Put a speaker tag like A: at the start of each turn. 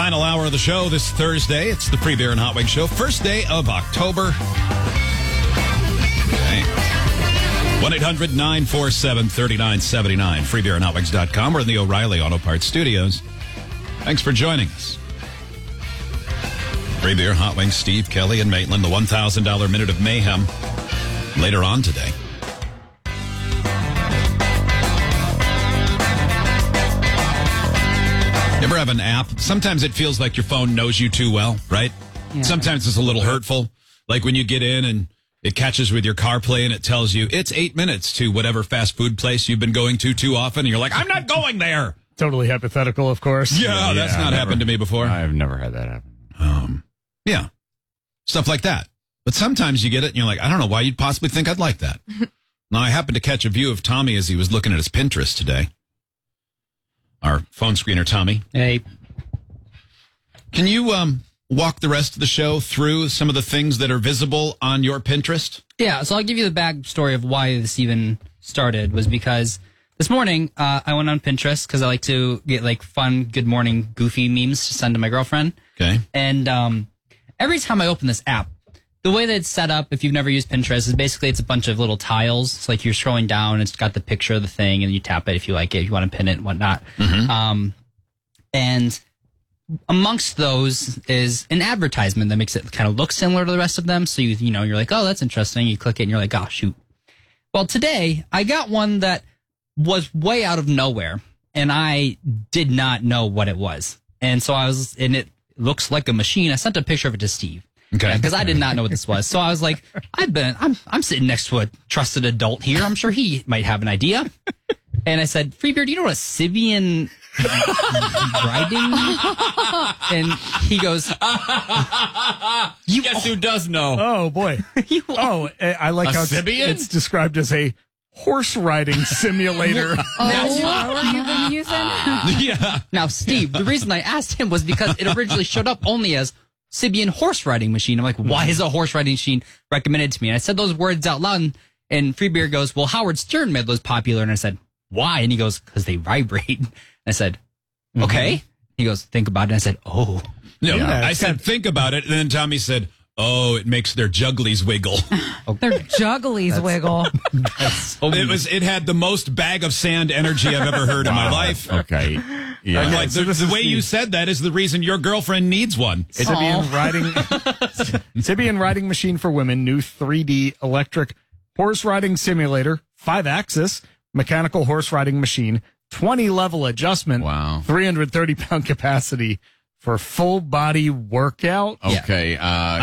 A: Final hour of the show this Thursday. It's the Free Beer and Hot Wings Show. First day of October. Okay. 1-800-947-3979. FreeBeerandHotWings.com. We're in the O'Reilly Auto Parts Studios. Thanks for joining us. Free Beer, Hot Wings, Steve, Kelly, and Maitland. The $1,000 Minute of Mayhem later on today. You ever have an app? Sometimes it feels like your phone knows you too well, right? Yeah. Sometimes it's a little hurtful. Like when you get in and it catches with your CarPlay and it tells you it's 8 minutes to whatever fast food place you've been going to too often. And you're like, I'm not going there.
B: Totally hypothetical, of course.
A: Yeah, that's not happened to me before.
C: I've never had that happen.
A: Yeah, stuff like that. But sometimes you get it and you're like, I don't know why you'd possibly think I'd like that. Now, I happened to catch a view of Tommy as he was looking at his Pinterest today. Our phone screener, Tommy.
D: Hey.
A: Can you walk the rest of the show through some of the things that are visible on your Pinterest?
D: Yeah, so I'll give you the backstory of why this even started was because this morning I went on Pinterest because I like to get like fun, good morning, goofy memes to send to my girlfriend.
A: Okay.
D: And every time I open this app, the way that it's set up, if you've never used Pinterest, is basically it's a bunch of little tiles. It's like you're scrolling down, it's got the picture of the thing, and you tap it if you like it, if you want to pin it and whatnot.
A: Mm-hmm.
D: And amongst those is an advertisement that makes it kind of look similar to the rest of them. So you're like, oh, that's interesting. You click it and you're like, oh, shoot. Well, today I got one that was way out of nowhere, and I did not know what it was. And so and it looks like a machine. I sent a picture of it to Steve.
A: Okay.
D: Because I did not know what this was. So I was like, I'm sitting next to a trusted adult here. I'm sure he might have an idea. And I said, Freebeer, do you know what a Sibian riding? And he goes,
C: Guess who does know?
B: Oh, boy. I like how it's described as a horse riding simulator.
E: That's what you've been using?
A: Yeah.
D: Now, Steve, the reason I asked him was because it originally showed up only as Sibian horse riding machine. I'm like, why is a horse riding machine recommended to me? And I said those words out loud, and Freebeer goes, well, Howard Stern made those popular. And I said, why? And he goes, because they vibrate. And I said, okay. He goes, think about it. And I said, oh.
A: No,
B: Yeah,
A: I said, think about it. And then Tommy said, oh, it makes their jugglies wiggle.
E: Their jugglies wiggle.
A: It had the most bag of sand energy I've ever heard in my life.
C: Okay. Yeah.
A: I'm like, the way you said that is the reason your girlfriend needs one.
B: Sibian riding machine for women, new 3D electric horse riding simulator, 5-axis mechanical horse riding machine, 20 level adjustment, 330 pound capacity for full body workout.
C: Okay.